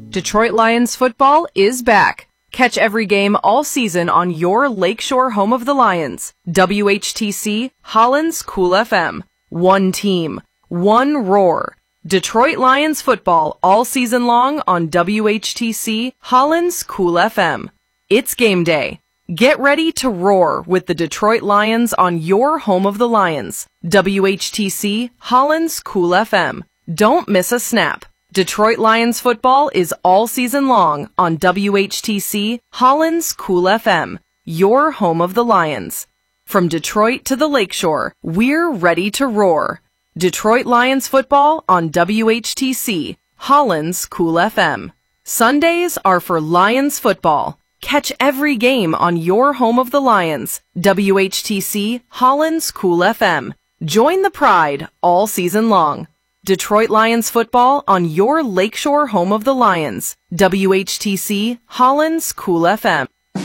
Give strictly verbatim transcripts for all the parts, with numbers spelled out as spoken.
Detroit Lions football is back. Catch every game all season on your lakeshore home of the Lions. W H T C, Holland's Cool F M. One team, one roar. Detroit Lions football all season long on W H T C, Holland's Cool F M. It's game day. Get ready to roar with the Detroit Lions on your home of the Lions. W H T C, Holland's Cool F M. Don't miss a snap. Detroit Lions football is all season long on W H T C, Holland's Cool F M. Your home of the Lions. From Detroit to the Lakeshore, we're ready to roar. Detroit Lions football on W H T C, Holland's Cool F M. Sundays are for Lions football. Catch every game on your home of the Lions. W H T C, Holland's Cool F M. Join the pride all season long. Detroit Lions football on your lakeshore home of the Lions. W H T C, Holland's Cool F M.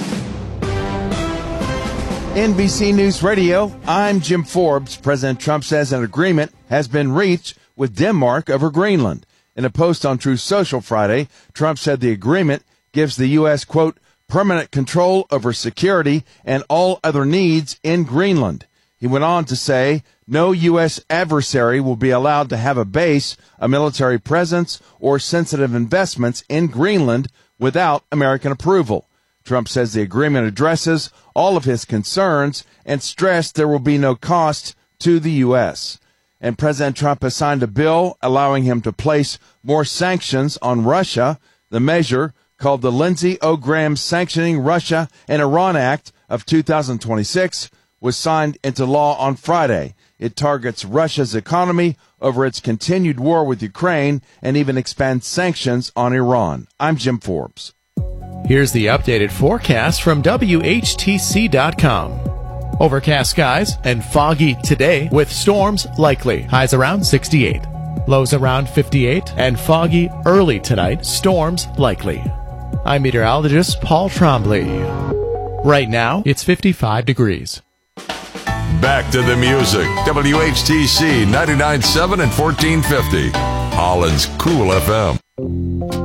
N B C News Radio, I'm Jim Forbes. President Trump says an agreement has been reached with Denmark over Greenland. In a post on Truth Social Friday, Trump said the agreement gives the U S, quote, permanent control over security and all other needs in Greenland. He went on to say no U S adversary will be allowed to have a base, a military presence, or sensitive investments in Greenland without American approval. Trump says the agreement addresses all of his concerns and stressed there will be no cost to the U S. And President Trump has signed a bill allowing him to place more sanctions on Russia. The measure, called the Lindsey O. Graham Sanctioning Russia and Iran Act of two thousand twenty-six, was signed into law on Friday. It targets Russia's economy over its continued war with Ukraine and even expands sanctions on Iran. I'm Jim Forbes. Here's the updated forecast from W H T C dot com. Overcast skies and foggy today with storms likely. Highs around sixty-eight. Lows around fifty-eight and foggy early tonight. Storms likely. I'm meteorologist Paul Trombley. Right now, it's fifty-five degrees. Back to the music. W H T C ninety-nine point seven and fourteen fifty. Holland's Cool F M.